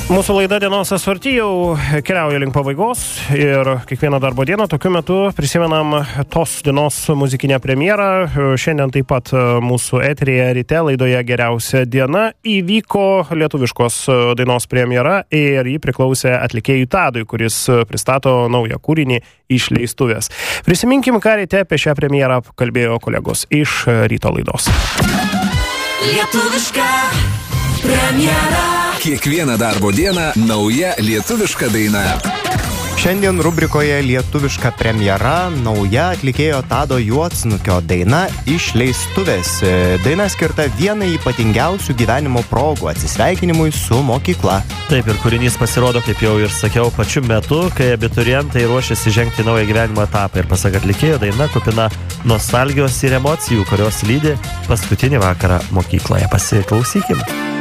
Mūsų laida dienos asvarty jau keliauja link pabaigos ir kiekvieną darbo dieną tokiu metu prisimenam tos dienos muzikinę premjerą. Šiandien taip pat mūsų eteryje ryte laidoje Geriausia diena įvyko lietuviškos dainos premjera ir jį priklausė atlikėjui Tadui, kuris pristato naują kūrinį Išleistuvės. Prisiminkim, ką ryte apie šią premjerą kalbėjo kolegos iš ryto laidos. Lietuviška premjera. Kiekvieną darbo dieną nauja lietuviška daina. Šiandien rubrikoje Lietuviška premjera nauja atlikėjo Tado Juodsnukio daina Išleistuvės. Daina skirta vienai ypatingiausių gyvenimo progų atsisveikinimui su mokykla. Taip, ir kūrinys pasirodo, kaip jau ir sakiau, pačiu metu, kai abiturientai ruošiasi žengti naują gyvenimo etapą. Ir pasak atlikėjo, daina kupina nostalgijos ir emocijų, kurios lydi paskutinį vakarą mokykloje. Pasiklausykim.